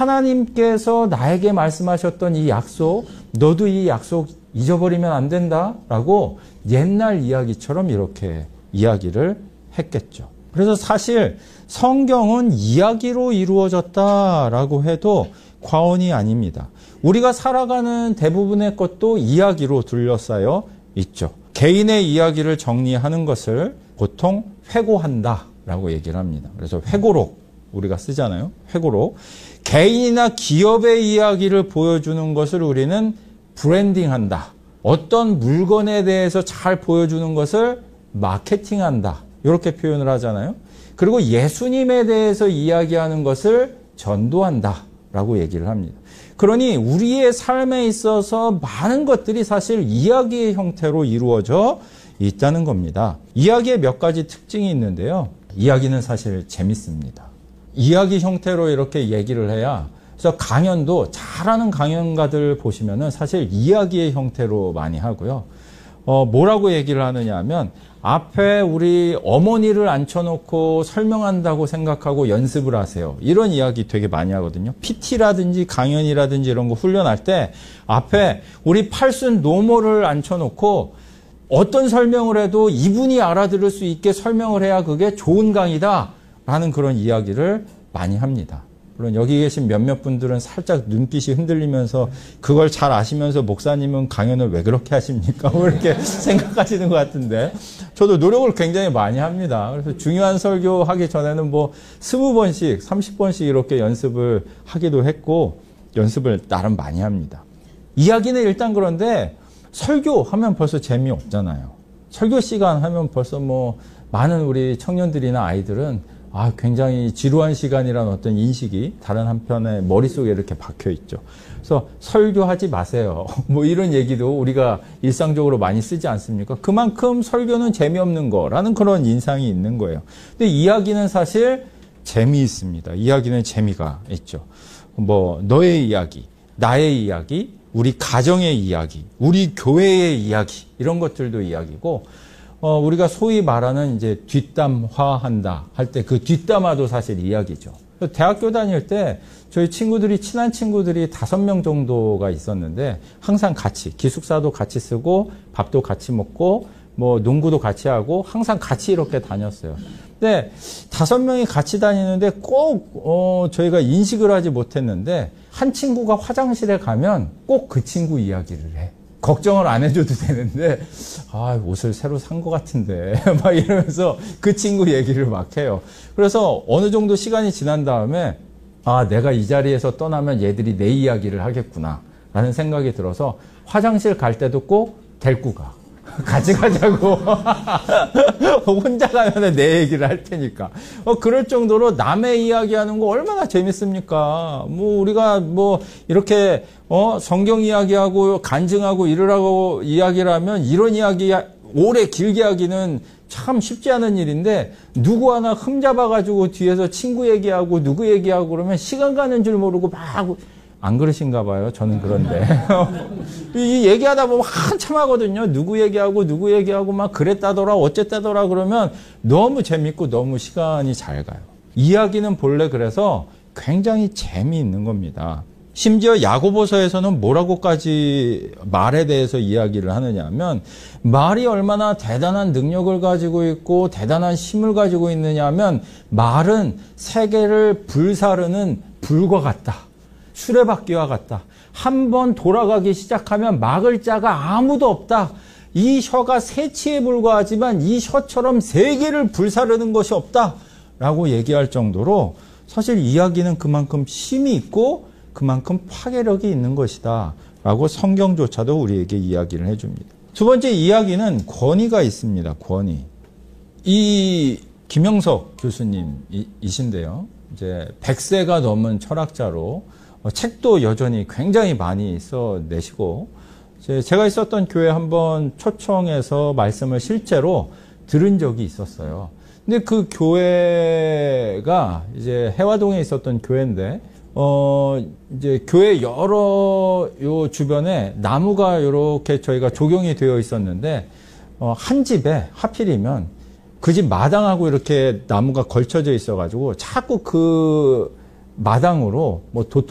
하나님께서 나에게 말씀하셨던 이 약속, 너도 이 약속 잊어버리면 안 된다라고 옛날 이야기처럼 이렇게 이야기를 했겠죠. 그래서 사실 성경은 이야기로 이루어졌다라고 해도 과언이 아닙니다. 우리가 살아가는 대부분의 것도 이야기로 둘러싸여 있죠. 개인의 이야기를 정리하는 것을 보통 회고한다라고 얘기를 합니다. 그래서 회고록 우리가 쓰잖아요. 회고록. 개인이나 기업의 이야기를 보여주는 것을 우리는 브랜딩한다. 어떤 물건에 대해서 잘 보여주는 것을 마케팅한다. 이렇게 표현을 하잖아요. 그리고 예수님에 대해서 이야기하는 것을 전도한다. 라고 얘기를 합니다. 그러니 우리의 삶에 있어서 많은 것들이 사실 이야기의 형태로 이루어져 있다는 겁니다. 이야기에 몇 가지 특징이 있는데요. 이야기는 사실 재밌습니다. 이야기 형태로 이렇게 얘기를 해야, 그래서 강연도 잘하는 강연가들 보시면은 사실 이야기의 형태로 많이 하고요. 뭐라고 얘기를 하느냐 하면, 앞에 우리 어머니를 앉혀놓고 설명한다고 생각하고 연습을 하세요. 이런 이야기 되게 많이 하거든요. PT라든지 강연이라든지 이런 거 훈련할 때 앞에 우리 팔순 노모를 앉혀놓고 어떤 설명을 해도 이분이 알아들을 수 있게 설명을 해야 그게 좋은 강의다 라는 그런 이야기를 많이 합니다. 물론 여기 계신 몇몇 분들은 살짝 눈빛이 흔들리면서 그걸 잘 아시면서 목사님은 강연을 왜 그렇게 하십니까? 뭐 이렇게 생각하시는 것 같은데, 저도 노력을 굉장히 많이 합니다. 그래서 중요한 설교 하기 전에는 뭐 20번씩, 30번씩 이렇게 연습을 하기도 했고, 연습을 나름 많이 합니다. 이야기는 일단 그런데 설교 하면 벌써 재미없잖아요. 설교 시간 하면 벌써 뭐 많은 우리 청년들이나 아이들은 굉장히 지루한 시간이라는 어떤 인식이 다른 한편의 머릿속에 이렇게 박혀 있죠. 그래서 설교하지 마세요. 뭐 이런 얘기도 우리가 일상적으로 많이 쓰지 않습니까? 그만큼 설교는 재미없는 거라는 그런 인상이 있는 거예요. 근데 이야기는 사실 재미있습니다. 이야기는 재미가 있죠. 뭐 너의 이야기, 나의 이야기, 우리 가정의 이야기, 우리 교회의 이야기, 이런 것들도 이야기고, 우리가 소위 말하는 이제 뒷담화한다 할 때 그 뒷담화도 사실 이야기죠. 대학교 다닐 때 저희 친구들이, 친한 친구들이 5명 정도가 있었는데 항상 같이, 기숙사도 같이 쓰고 밥도 같이 먹고 뭐 농구도 같이 하고 항상 같이 이렇게 다녔어요. 근데 5명이 같이 다니는데 꼭 저희가 인식을 하지 못했는데 한 친구가 화장실에 가면 꼭 그 친구 이야기를 해. 걱정을 안 해줘도 되는데, 옷을 새로 산 것 같은데, 막 이러면서 그 친구 얘기를 막 해요. 그래서 어느 정도 시간이 지난 다음에, 내가 이 자리에서 떠나면 얘들이 내 이야기를 하겠구나, 라는 생각이 들어서 화장실 갈 때도 꼭 데리고 가. 같이 가자고. 혼자 가면 내 얘기를 할 테니까. 그럴 정도로 남의 이야기하는 거 얼마나 재밌습니까? 뭐, 우리가 뭐, 이렇게, 성경 이야기하고 간증하고 이러라고 이야기를 하면 이런 이야기 오래 길게 하기는 참 쉽지 않은 일인데, 누구 하나 흠잡아가지고 뒤에서 친구 얘기하고 누구 얘기하고 그러면 시간 가는 줄 모르고 막, 안 그러신가 봐요. 저는 그런데. 이 얘기하다 보면 한참 하거든요. 누구 얘기하고 막 그랬다더라, 어쨌다더라 그러면 너무 재밌고 너무 시간이 잘 가요. 이야기는 본래 그래서 굉장히 재미있는 겁니다. 심지어 야고보서에서는 뭐라고까지 말에 대해서 이야기를 하느냐 하면, 말이 얼마나 대단한 능력을 가지고 있고 대단한 힘을 가지고 있느냐 하면, 말은 세계를 불사르는 불과 같다. 수레바퀴와 같다. 한번 돌아가기 시작하면 막을 자가 아무도 없다. 이 혀가 새치에 불과하지만 이 혀처럼 세계를 불사르는 것이 없다. 라고 얘기할 정도로 사실 이야기는 그만큼 힘이 있고 그만큼 파괴력이 있는 것이다. 라고 성경조차도 우리에게 이야기를 해줍니다. 두 번째, 이야기는 권위가 있습니다. 권위. 이 김영석 교수님이신데요. 이제 100세가 넘은 철학자로 책도 여전히 굉장히 많이 써내시고, 제가 있었던 교회 한번 초청해서 말씀을 실제로 들은 적이 있었어요. 근데 그 교회가 이제 해화동에 있었던 교회인데, 이제 교회 여러 요 주변에 나무가 이렇게 저희가 조경이 되어 있었는데, 한 집에 하필이면 그 집 마당하고 이렇게 나무가 걸쳐져 있어가지고 자꾸 그 마당으로 뭐